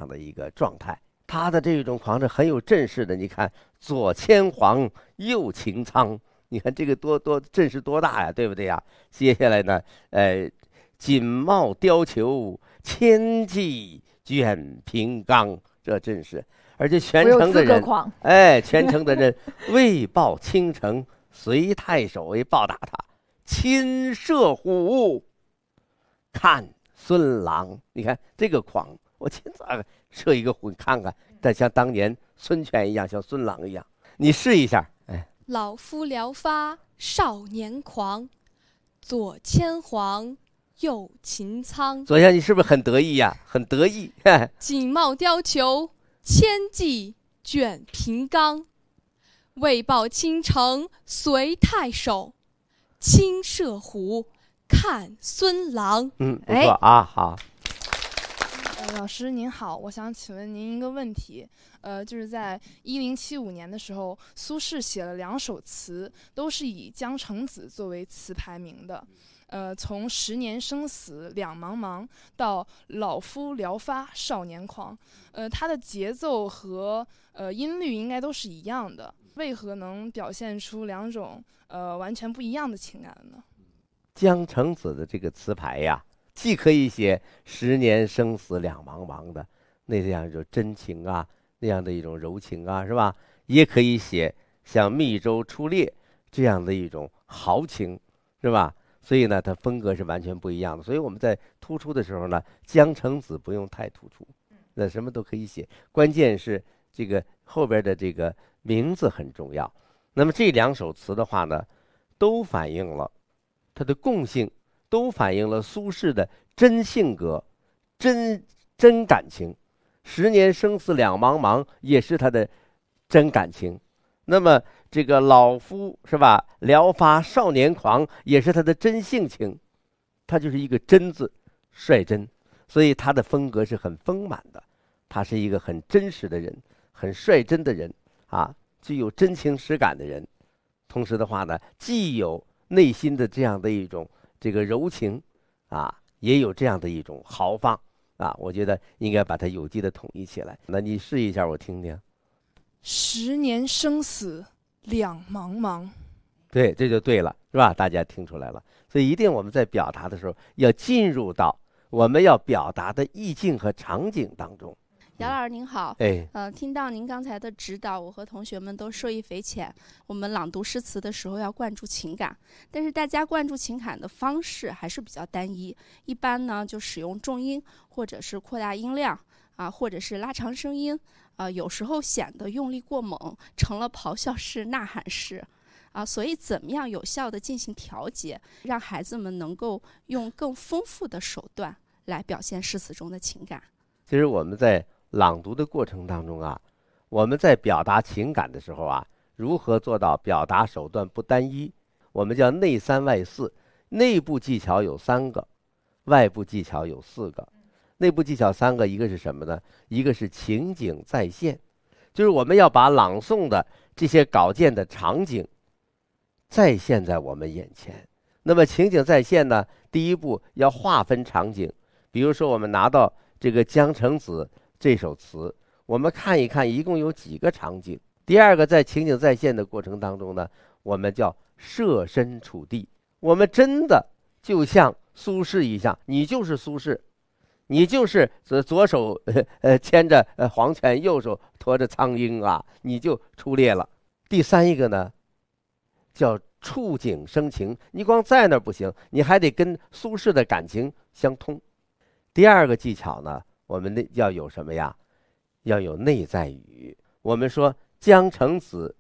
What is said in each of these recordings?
样的一个状态。他的这种狂是很有阵势的，你看左牵黄，右擎苍，你看这个多阵势多大呀，对不对呀？接下来呢，锦帽貂裘，千骑卷平冈，这阵势，而且全城的人，全城的人为报倾城，随太守为报答他，亲射虎，看孙郎。你看这个狂，我亲自射一个虎，你看看，但像当年孙权一样，像孙郎一样，你试一下。 老夫聊发少年狂，左牵黄，右擎苍。 左先，你是不是很得意呀？很得意。 锦帽貂裘，千骑卷平冈。为报倾城，随太守，亲射虎，看孙郎。 不错啊，好。 老师您好，我想请问您一个问题，就是在1075年的时候，苏轼写了2首词，都是以江城子作为词排名的，从10年生死两茫茫到老夫聊发少年狂，它的节奏和音律应该都是一样的，为何能表现出2种完全不一样的情感呢？ 江城子的这个词牌呀，既可以写10年生死两茫茫的那样一种真情啊，那样的一种柔情啊，是吧？也可以写像密州出猎这样的一种豪情，是吧？所以呢，它风格是完全不一样的。所以我们在突出的时候呢，江城子不用太突出，那什么都可以写，关键是这个后边的这个名字很重要。那么这2首词的话呢，都反映了它的共性，都反映了苏轼的真性格、真感情。10年生死两茫茫也是他的真感情。那么这个老夫是吧，聊发少年狂也是他的真性情。他就是一个真字，率真，所以他的风格是很丰满的。他是一个很真实的人，很率真的人啊，具有真情实感的人。同时的话呢，既有内心的这样的一种这个柔情啊，也有这样的一种豪放啊，我觉得应该把它有机的统一起来。那你试一下，我听听。 10年生死两茫茫， 对，这就对了，是吧？大家听出来了。所以一定我们在表达的时候要进入到我们要表达的意境和场景当中。 姚老师您好，听到您刚才的指导，我和同学们都受益匪浅。我们朗读诗词的时候要灌注情感，但是大家灌注情感的方式还是比较单一。一般呢就使用重音，或者是扩大音量啊，或者是拉长声音啊，有时候显得用力过猛，成了咆哮式、呐喊式啊。所以怎么样有效地进行调节，让孩子们能够用更丰富的手段来表现诗词中的情感？ 其实我们在朗读的过程当中啊，我们在表达情感的时候啊，如何做到表达手段不单一？我们叫内3外4，内部技巧有3个，外部技巧有4个。内部技巧3个，一个是什么呢？一个是情景再现，就是我们要把朗诵的这些稿件的场景再现在我们眼前。那么情景再现呢，第一步要划分场景，比如说我们拿到这个江城子这首词，我们看一看一共有几个场景。第二个，在情景再现的过程当中呢，我们叫设身处地，我们真的就像苏轼一样，你就是苏轼，你就是左手牵着黄犬，右手驮着苍鹰啊，你就出列了。第3一个呢，叫触景生情，你光在那儿不行，你还得跟苏轼的感情相通。第2个技巧呢，我们要有什么呀？要有内在语。我们说江城子，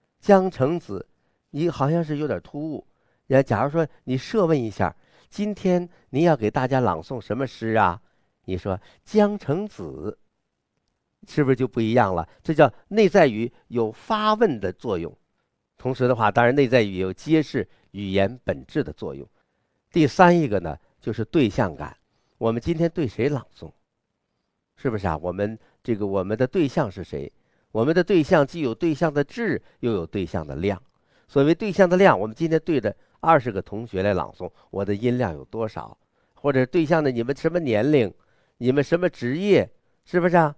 你好像是有点突兀。假如说你设问一下，今天您要给大家朗诵什么诗啊？你说江城子，是不是就不一样了？这叫内在语有发问的作用。同时的话，当然内在语有揭示语言本质的作用。第3一个呢，就是对象感。我们今天对谁朗诵？是不是啊？我们的对象是谁？我们的对象既有对象的质，又有对象的量。所谓对象的量，我们今天对着20个同学来朗诵，我的音量有多少？或者对象的你们什么年龄，你们什么职业，是不是啊？